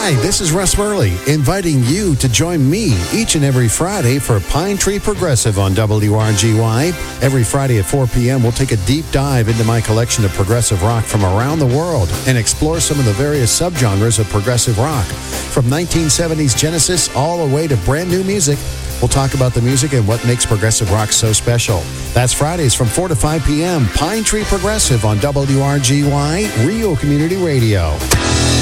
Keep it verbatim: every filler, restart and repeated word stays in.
Hi, this is Russ Murley, inviting you to join me each and every Friday for Pine Tree Progressive on W R G Y. Every Friday at four p.m., we'll take a deep dive into my collection of progressive rock from around the world and explore some of the various subgenres of progressive rock. From nineteen seventies Genesis all the way to brand new music, we'll talk about the music and what makes progressive rock so special. That's Fridays from four to five p.m. Pine Tree Progressive on W R G Y, Real Community Radio.